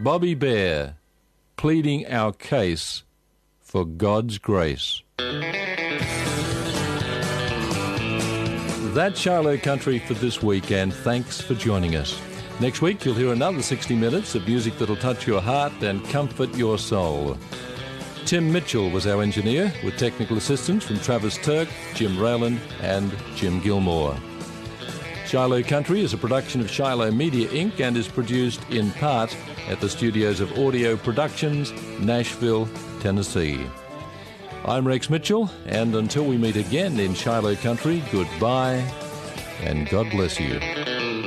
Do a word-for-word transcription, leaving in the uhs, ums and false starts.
Bobby Bare, pleading our case for God's grace. That's Shiloh Country for this week, and thanks for joining us. Next week, you'll hear another sixty minutes of music that'll touch your heart and comfort your soul. Tim Mitchell was our engineer, with technical assistance from Travis Turk, Jim Rayland, and Jim Gilmore. Shiloh Country is a production of Shiloh Media Incorporated and is produced in part at the studios of Audio Productions, Nashville, Tennessee. I'm Rex Mitchell, and until we meet again in Shiloh Country, goodbye and God bless you.